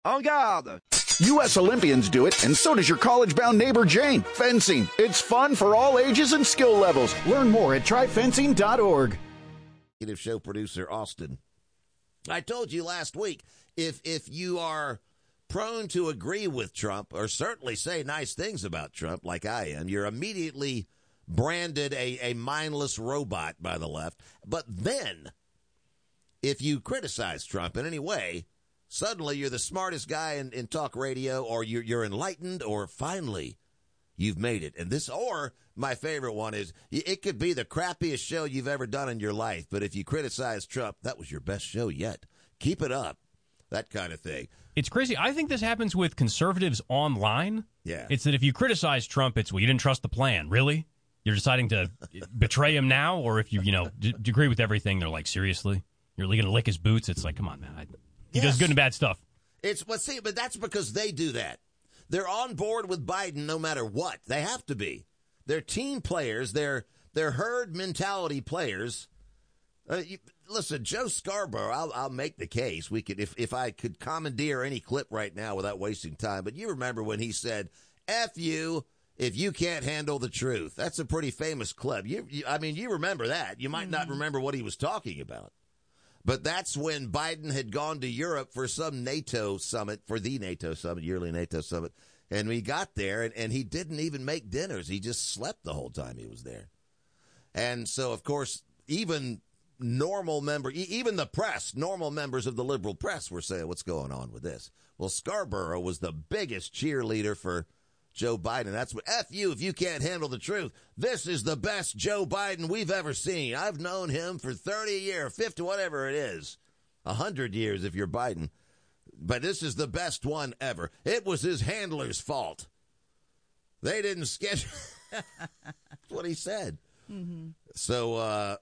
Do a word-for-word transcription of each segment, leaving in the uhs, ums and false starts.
En garde! U S Olympians do it, and so does your college-bound neighbor Jane. Fencing. It's fun for all ages and skill levels. Learn more at try fencing dot org. Show producer Austin. I told you last week, if if you are prone to agree with Trump or certainly say nice things about Trump like I am, you're immediately branded a, a mindless robot by the left. But then, if you criticize Trump in any way, suddenly you're the smartest guy in, in talk radio, or you're, you're enlightened, or finally you've made it. And this, or my favorite one is, it could be the crappiest show you've ever done in your life, but if you criticize Trump, that was your best show yet. Keep it up. That kind of thing. It's crazy. I think this happens with conservatives online. Yeah. It's that if you criticize Trump, it's, well, you didn't trust the plan. Really? You're deciding to betray him now? Or if you, you know, d- agree with everything, they're like, seriously? You're going to lick his boots? It's like, come on, man. I, he yes. does good and bad stuff. It's, but see, but that's because they do that. They're on board with Biden no matter what. They have to be. They're team players. They're they're herd mentality players. Uh, you, listen, Joe Scarborough, I'll, I'll make the case. We could, if, if I could commandeer any clip right now without wasting time. But you remember when he said, F you if you can't handle the truth. That's a pretty famous clip. You, you, I mean, you remember that. You might mm-hmm. not remember what he was talking about. But that's when Biden had gone to Europe for some NATO summit, for the NATO summit, yearly NATO summit. And we got there, and, and he didn't even make dinners. He just slept the whole time he was there. And so, of course, even normal member, even the press, normal members of the liberal press were saying, what's going on with this? Well, Scarborough was the biggest cheerleader for Joe Biden. That's what, F you if you can't handle the truth. This is the best Joe Biden we've ever seen. I've known him for thirty years, fifty, whatever it is, one hundred years if you're Biden. But this is the best one ever. It was his handler's fault. They didn't schedule. That's what he said. Mm-hmm. So uh,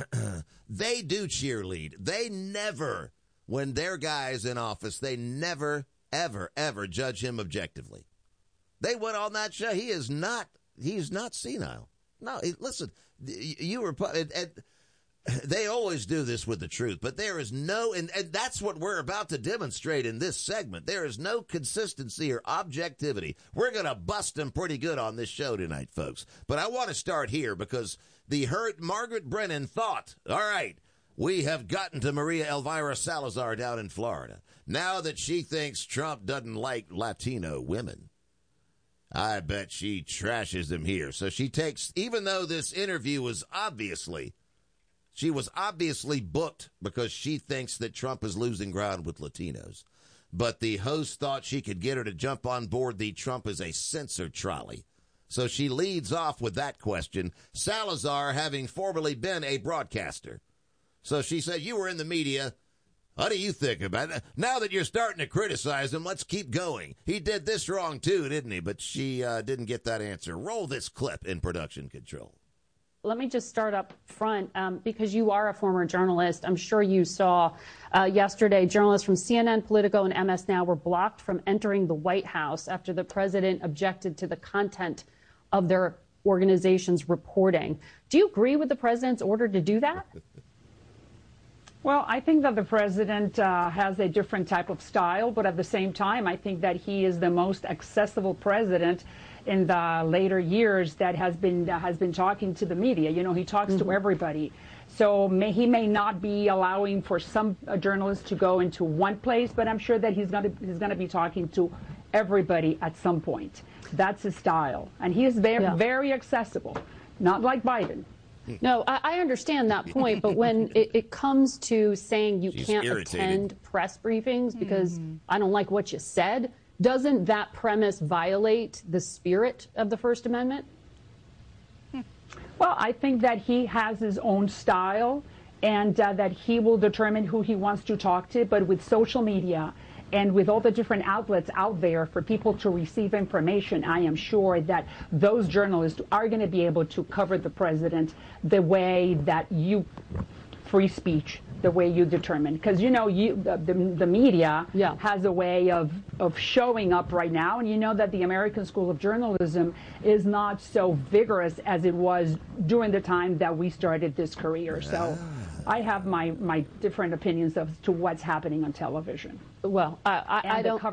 they do cheerlead. They never, when their guy's in office, they never, ever, ever judge him objectively. They went on that show. He is not. He's not senile. No, he, listen. You were. And, and they always do this with the truth, but there is no, and, and that's what we're about to demonstrate in this segment. There is no consistency or objectivity. We're going to bust them pretty good on this show tonight, folks. But I want to start here because the hurt Margaret Brennan thought, all right, we have gotten to Maria Elvira Salazar down in Florida. Now that she thinks Trump doesn't like Latino women, I bet she trashes them here. So she takes, even though this interview was obviously, she was obviously booked because she thinks that Trump is losing ground with Latinos. But the host thought she could get her to jump on board the Trump is a censor trolley. So she leads off with that question, Salazar having formerly been a broadcaster. So she said, you were in the media. What do you think about it? Now that you're starting to criticize him, let's keep going. He did this wrong, too, didn't he? But she uh, didn't get that answer. Roll this clip in production control. Let me just start up front, um, because you are a former journalist. I'm sure you saw uh, yesterday journalists from C N N, Politico, and M S Now were blocked from entering the White House after the president objected to the content of their organization's reporting. Do you agree with the president's order to do that? Well, I think that the president uh, has a different type of style, but at the same time, I think that he is the most accessible president in the later years that has been uh, has been talking to the media. You know, he talks mm-hmm. to everybody. So may, he may not be allowing for some uh, journalists to go into one place, but I'm sure that he's going to he's going to be talking to everybody at some point. That's his style, and he is very yeah. very accessible, not like Biden. No, I, I understand that point, but when it, it comes to saying you She's can't irritated. attend press briefings because mm-hmm. I don't like what you said, doesn't that premise violate the spirit of the First Amendment? Well, I think that he has his own style and uh, that he will determine who he wants to talk to, but with social media and with all the different outlets out there for people to receive information, I am sure that those journalists are going to be able to cover the president the way that you, free speech, the way you determine. Because, you know, you the, the, the media yeah. has a way of, of showing up right now. And you know that the American School of Journalism is not so vigorous as it was during the time that we started this career. So I have my, my different opinions as to what's happening on television. Well, I, I, I don't.